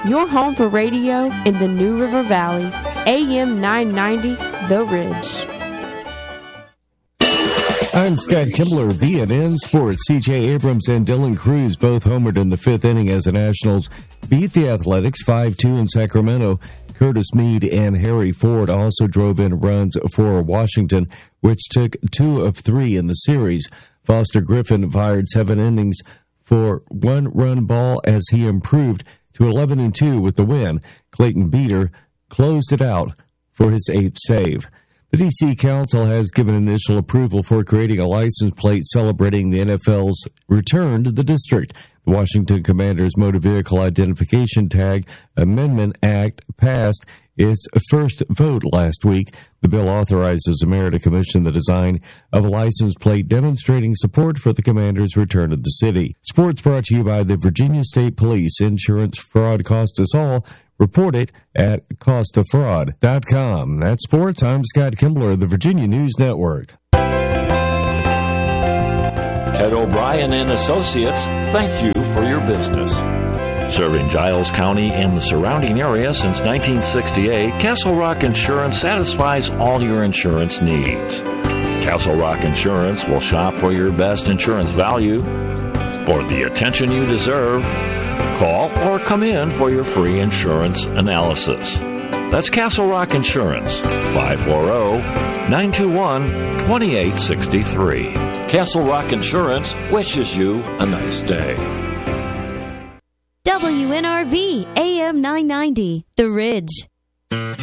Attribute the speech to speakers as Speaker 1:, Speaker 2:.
Speaker 1: your home for radio in the New River Valley. AM 990, The Ridge.
Speaker 2: I'm Scott Kimbler, VNN Sports. C.J. Abrams and Dylan Cruz both homered in the fifth inning as the Nationals beat the Athletics 5-2 in Sacramento. Curtis Mead and Harry Ford also drove in runs for Washington, which took 2 of 3 in the series. Foster Griffin fired 7 innings for 1-run ball as he improved to 11-2 with the win. Clayton Beater closed it out for his 8th save. The D.C. Council has given initial approval for creating a license plate celebrating the NFL's return to the district. The Washington Commanders Motor Vehicle Identification Tag Amendment Act passed its first vote last week. The bill authorizes the mayor to commission the design of a license plate demonstrating support for the Commanders' return to the city. Sports brought to you by the Virginia State Police. Insurance fraud costs us all. Report it at costoffraud.com. That's sports. I'm Scott Kimbler, the Virginia News Network.
Speaker 3: Ted O'Brien and Associates, thank you for your business. Serving Giles County and the surrounding area since 1968, Castle Rock Insurance satisfies all your insurance needs. Castle Rock Insurance will shop for your best insurance value. For the attention you deserve, call or come in for your free insurance analysis. That's Castle Rock Insurance, 540-921-2863. Castle Rock Insurance wishes you a nice day.
Speaker 4: WNRV AM 990, The Ridge.